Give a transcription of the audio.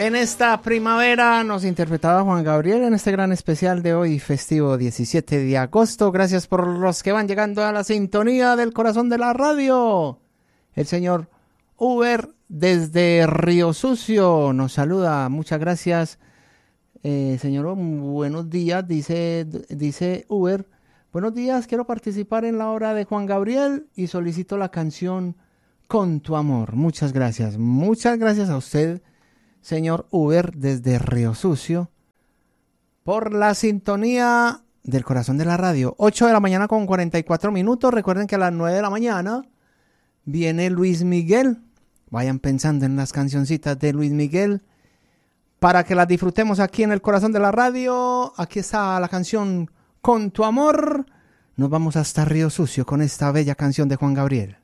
En esta primavera nos interpretaba Juan Gabriel en este gran especial de hoy, festivo 17 de agosto. Gracias por los que van llegando a la sintonía del corazón de la radio. El señor Uber desde Río Sucio nos saluda. Muchas gracias. Señor, buenos días, dice Uber. Buenos días, quiero participar en la hora de Juan Gabriel y solicito la canción Con tu amor. Muchas gracias a usted, señor Uber, desde Río Sucio, por la sintonía del corazón de la radio. 8 de la mañana con 44 minutos. Recuerden que a las 9 de la mañana viene Luis Miguel. Vayan pensando en las cancioncitas de Luis Miguel para que las disfrutemos aquí en el corazón de la radio. Aquí está la canción Con tu amor. Nos vamos hasta Río Sucio con esta bella canción de Juan Gabriel.